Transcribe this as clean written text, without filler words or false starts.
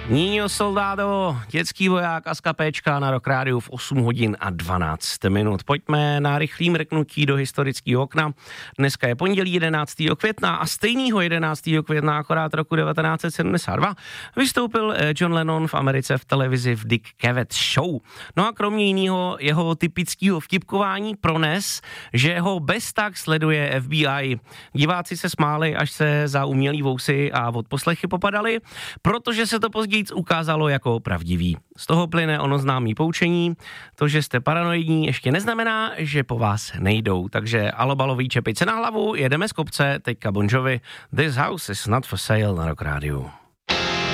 Niño Soldado, dětský voják a skapéčka na Rock Rádiu v 8 hodin a 12 minut. Pojďme na rychlý mrknutí do historického okna. Dneska je pondělí 11. května a stejného 11. května, akorát roku 1972, vystoupil John Lennon v Americe v televizi v Dick Cavett Show. No a kromě jiného jeho typického vtipkování prones, že ho bez tak sleduje FBI. Diváci se smáli, až se za umělý vousy a odposlechy popadali, protože se to později ukázalo jako pravdivý. Z toho plyne ono známý poučení. To, že jste paranoidní, ještě neznamená, že po vás nejdou. Takže alobalový čepice na hlavu, jedeme z kopce, teďka Bon Jovi. This house is not for sale na Rock Rádiu.